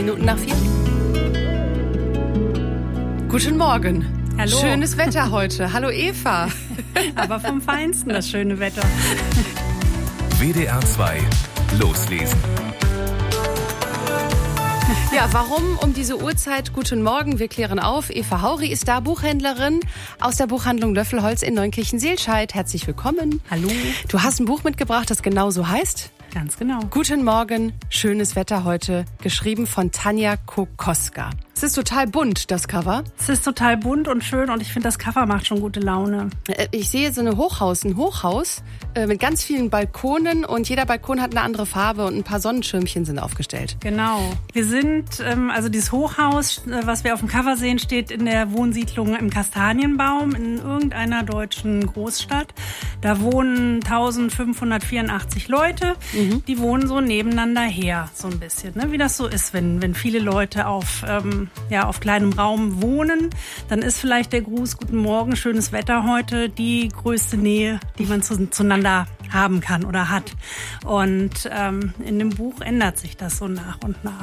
Minuten nach 4. Guten Morgen. Hallo. Schönes Wetter heute. Hallo Eva. Aber vom Feinsten das schöne Wetter. WDR 2 loslesen. Ja, warum um diese Uhrzeit? Guten Morgen, wir klären auf. Eva Hauri ist da, Buchhändlerin aus der Buchhandlung Löffelholz in Neunkirchen-Seelscheid. Herzlich willkommen. Hallo. Du hast ein Buch mitgebracht, das genau so heißt? Ganz genau. Guten Morgen, schönes Wetter heute, geschrieben von Tanja Kokoska. Es ist total bunt, das Cover. Es ist total bunt und schön und ich finde, das Cover macht schon gute Laune. Ich sehe so ein Hochhaus mit ganz vielen Balkonen und jeder Balkon hat eine andere Farbe und ein paar Sonnenschirmchen sind aufgestellt. Genau. Wir sind, also dieses Hochhaus, was wir auf dem Cover sehen, steht in der Wohnsiedlung im Kastanienbaum in irgendeiner deutschen Großstadt. Da wohnen 1584 Leute. Die wohnen so nebeneinander her, so ein bisschen, ne? Wie das so ist, wenn viele Leute auf kleinem Raum wohnen, dann ist vielleicht der Gruß Guten Morgen, schönes Wetter heute die größte Nähe, die man zueinander haben kann oder hat. Und in dem Buch ändert sich das so nach und nach.